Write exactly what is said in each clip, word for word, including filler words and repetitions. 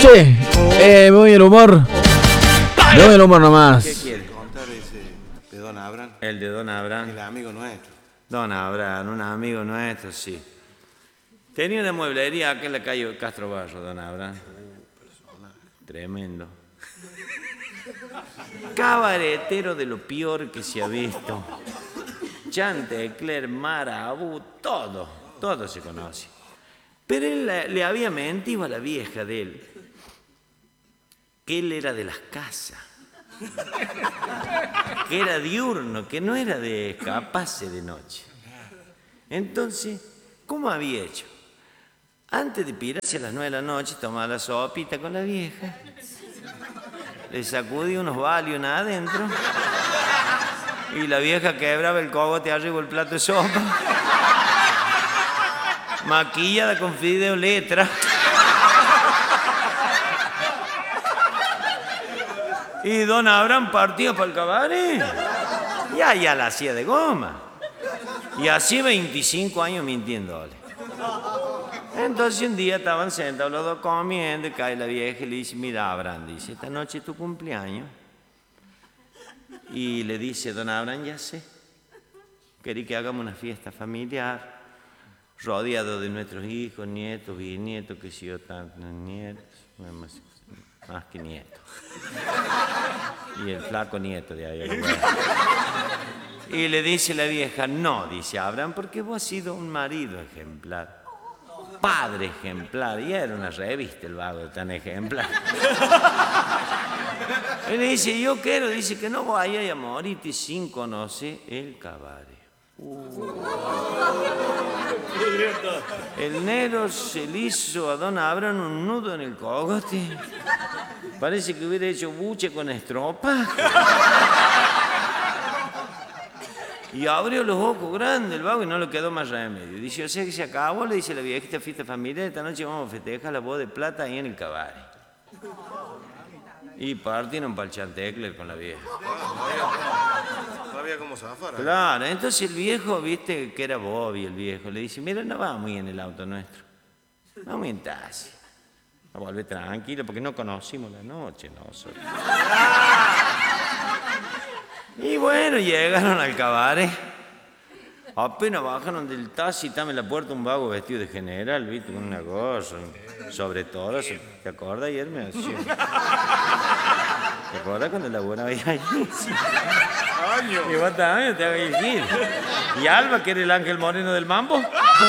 noche. Eh, muy el humor. Muy el humor nomás. ¿Qué quiere contar ese de Don Abraham? El de Don Abraham. El amigo nuestro. Don Abraham, un amigo nuestro, sí. Tenía una mueblería acá en la calle Castro Barro, Don Abraham. Tremendo. Cabaretero de lo peor que se ha visto. Chantecler, Marabú, todo, todo se conoce. Pero él le, le había mentido a la vieja de él, que él era de las casas, que era diurno, que no era de escaparse de noche. Entonces, ¿cómo había hecho? Antes de pirarse a las nueve de la noche, tomaba la sopita con la vieja, le sacudía unos valios adentro, y la vieja quebraba el cogote arriba del plato de sopa, maquillada con fideo letra. Y Don Abraham partía para el cabaret. Ya, ya la hacía de goma. Y así veinticinco años mintiéndole. Entonces un día estaban sentados los dos comiendo y cae la vieja y le dice, mira Abraham, dice, esta noche es tu cumpleaños. Y le dice, Don Abraham, ya sé, quería que hagamos una fiesta familiar, rodeado de nuestros hijos, nietos, bisnietos, que si yo tantos nietos, más, más que nietos. Y el flaco nieto de ahí. Y le dice la vieja, no, dice Abraham, porque vos has sido un marido ejemplar, padre ejemplar, y era una revista el vago de tan ejemplar. Y le dice, yo quiero, dice que no vaya a morirte sin conocer el cabaret. Uh. El negro se le hizo a Don Abraham un nudo en el cogote. Parece que hubiera hecho buche con estropa. Y abrió los ojos grandes el vago y no le quedó más remedio. Dice, o sea que se acabó, le dice la vieja, esta fiesta familiar, esta noche vamos a festejar la boda de plata ahí en el cabaret. Y partieron para el Chantecler con la vieja. No había como zafar. Claro, entonces el viejo, viste que era Bobby el viejo, le dice, mira, no vamos en el auto nuestro, vamos en taxi. A volver tranquilo porque no conocimos la noche nosotros. Y bueno, llegaron al cabaret. Apenas bajaron del taxi, estaba en la puerta un vago vestido de general, viste, con una gorra, sobre todo, ¿te acuerdas ayer? Me hacía. ¿Te acuerdas cuando la buena veía ahí? Y vos también te hago decir. ¿Y Alba, que era el ángel moreno del mambo?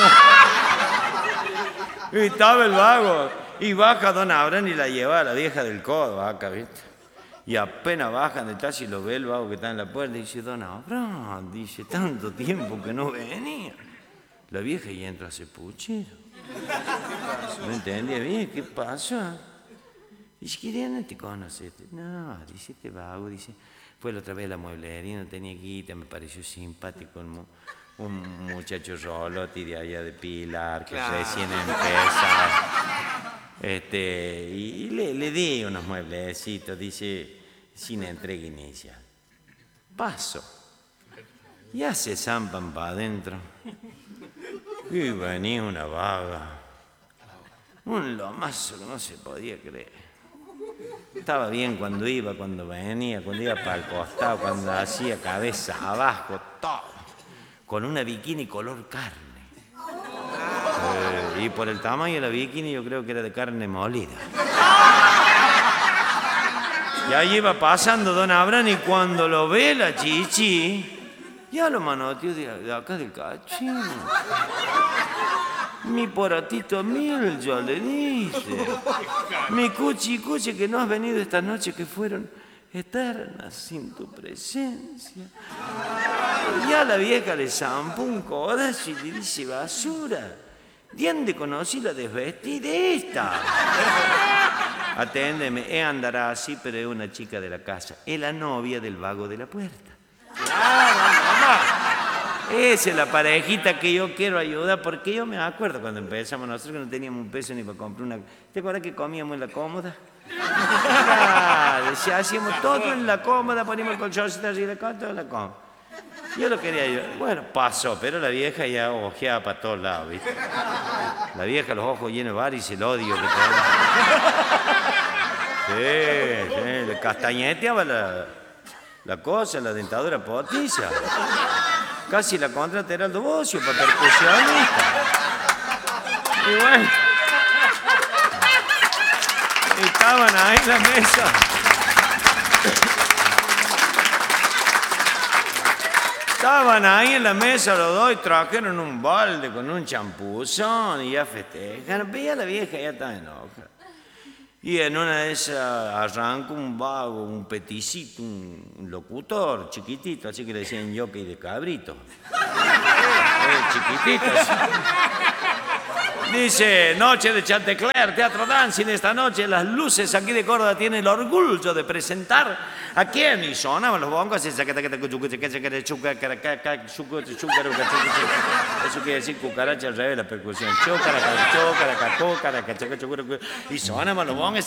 Y estaba el vago. Y baja Don Abraham y la lleva a la vieja del codo acá, ¿viste? Y apenas bajan del taxi y lo ve el vago que está en la puerta y dice, Don Abraham, dice, tanto tiempo que no venía. La vieja y entra a ese puchero. No entendía bien, ¿qué pasa? Dice, ¿quién no te conoce? No, dice, este vago, dice, fue la otra vez a la mueblería, no tenía guita, me pareció simpático un, un muchacho roloti de allá de Pilar, que claro, recién empieza. Este, y le, le di unos mueblecitos, dice, sin entrega inicial. Paso. Ya se zampan para adentro. Y venía una vaga. Un lomazo que no se podía creer. Estaba bien cuando iba, cuando venía, cuando iba para el costado, cuando hacía cabeza abajo, todo. Con una bikini color carne. Eh, y por el tamaño de la bikini yo creo que era de carne molida. Y ahí iba pasando Don Abraham y cuando lo ve la chichi, ya lo manoteó de, de acá del cachín. Mi poratito mil, yo le dice. Mi cuchi cuchi que no has venido esta noche, que fueron eternas sin tu presencia. Y ya la vieja le zampó un codazo y le dice, basura, ¿de dónde conocí la desvestida esta? Aténdeme, ella andará así, pero es una chica de la casa. Es la novia del vago de la puerta. Esa es la parejita que yo quiero ayudar, porque yo me acuerdo cuando empezamos nosotros que no teníamos un peso ni para comprar una... ¿Te acuerdas que comíamos en la cómoda? Claro, hacíamos todo en la cómoda, poníamos el colchoncito arriba de todo en la cómoda. Yo lo quería ayudar. Bueno, pasó, pero la vieja ya ojeaba para todos lados, ¿viste? La vieja, los ojos llenos de varices, el odio que tenía. sí, le castañeteaba la, la cosa, la dentadura potiza. Casi la contrata Heraldo Bocio para percusionista. Y bueno, estaban ahí en la mesa. Estaban ahí en la mesa los dos y trajeron un balde con un champuzón y ya festejan. Veía a la vieja, ya estaba enojada. Y en una de esas arranca un vago, un peticito, un, un locutor chiquitito, así que le decían jockey de cabrito. Eh, chiquitito. Así. Dice, noche de Chantecler, Teatro Dancing. Esta noche las luces aquí de Córdoba tienen el orgullo de presentar a quién. Y sonaban los bongos. Eso quiere decir cucaracha al revés, la percusión. Y sonaban los bongos.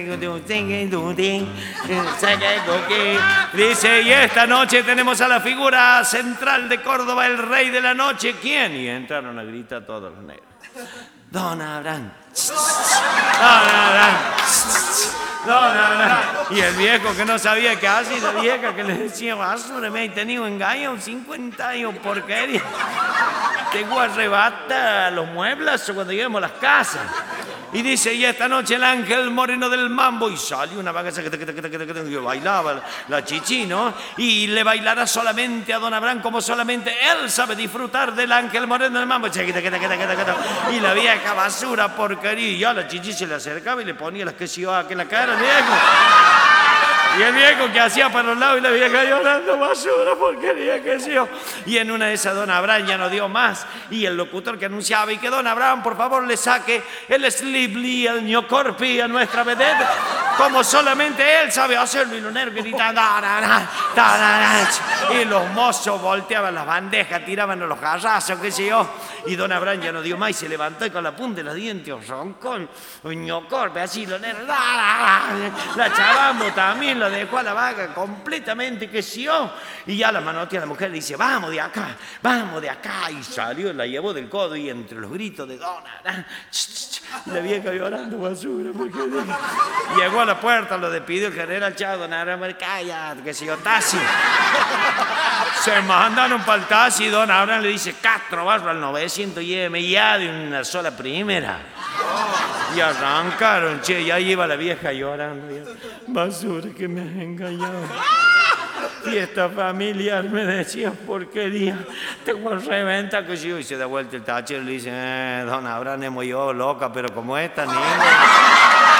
Dice, y esta noche tenemos a la figura central de Córdoba, el rey de la noche. ¿Quién? Y entraron a gritar todos los negros. Don Abraham. Don Abraham. Don Abraham. Y el viejo que no sabía qué hacer, y la vieja que le decía, basura, me he tenido engaño, cincuenta años, porquería. Te voy a arrebatar los muebles cuando lleguemos a las casas. Y dice, y esta noche el ángel moreno del mambo. Y salió una vaca que bailaba la chichi, ¿no? Y le bailará solamente a Don Abraham como solamente él sabe disfrutar del ángel moreno del mambo. Y la vieja basura, porquería. Y a la chichi se le acercaba y le ponía las que se iba en la cara al viejo. Y el viejo que hacía para los lados y la vieja llorando, basura, porquería, qué sé yo. Y en una de esas Don Abraham ya no dio más. Y el locutor que anunciaba, y que Don Abraham, por favor, le saque el sliply, el ñocorpi a nuestra vedette, como solamente él sabe hacerlo. Y los negros gritaban, y los mozos volteaban las bandejas, tiraban los jarrazos, qué sé yo. Y Don Abraham ya no dio más y se levantó y con la punta de los dientes roncó el ñocorpi, así los negros. La chavambo también lo dejó a la vaga completamente, que sí yo. Y ya la manotea a la mujer le dice, vamos de acá, vamos de acá. Y salió, la llevó del codo y entre los gritos de Don Abraham, la vieja llorando, basura, porque llegó a la puerta, lo despidió el general Chao, Don Abraham, calla, que se yo, taxi. Se mandaron para el taxi y Don Abraham le dice, Castro, barro al novecientos y lléveme ya de una sola primera. Y arrancaron, che, y ahí iba la vieja llorando. Basura, que me has engañado. Fiesta familiar, me decía, porquería. Te voy a reventar, que yo. Y se da vuelta el tacho y le dice, eh, Don Abraham, hemos yo loca, pero como esta niña.